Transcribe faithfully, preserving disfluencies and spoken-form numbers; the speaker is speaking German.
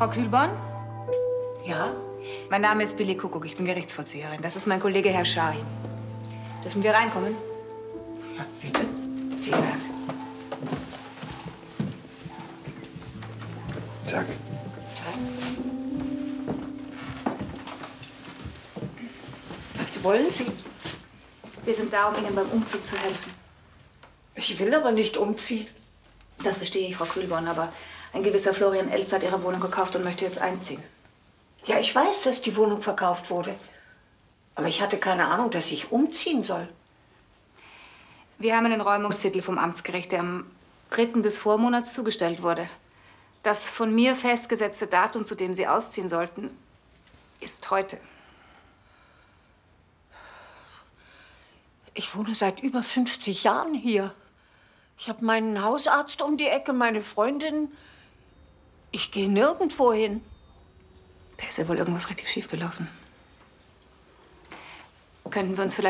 Frau Kühlborn? Ja? Mein Name ist Billy Kuckuck, ich bin Gerichtsvollzieherin. Das ist mein Kollege Herr Schahin. Dürfen wir reinkommen? Ja, bitte. Vielen Dank. Tag. Tag. Was wollen Sie? Wir sind da, um Ihnen beim Umzug zu helfen. Ich will aber nicht umziehen. Das verstehe ich, Frau Kühlborn, aber ein gewisser Florian Elster hat Ihre Wohnung gekauft und möchte jetzt einziehen. Ja, ich weiß, dass die Wohnung verkauft wurde. Aber ich hatte keine Ahnung, dass ich umziehen soll. Wir haben einen Räumungstitel vom Amtsgericht, der am dritten des Vormonats zugestellt wurde. Das von mir festgesetzte Datum, zu dem Sie ausziehen sollten, ist heute. Ich wohne seit über fünfzig Jahren hier. Ich habe meinen Hausarzt um die Ecke, meine Freundin. Ich gehe nirgendwo hin. Da ist ja wohl irgendwas richtig schiefgelaufen. Könnten wir uns vielleicht